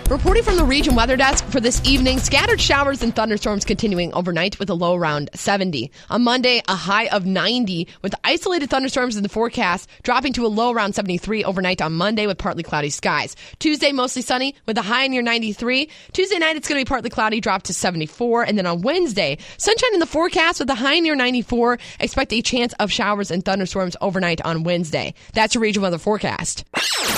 Reporting from the region weather desk for this evening, scattered showers and thunderstorms continuing overnight with a low around 70. On Monday, a high of 90 with isolated thunderstorms in the forecast, dropping to a low around 73 overnight on Monday with partly cloudy skies. Tuesday, mostly sunny with a high near 93. Tuesday night, it's going to be partly cloudy, drop to 74. And then on Wednesday, sunshine in the forecast with a high near 94. Expect a chance of showers and thunderstorms overnight on Wednesday. That's your region weather forecast.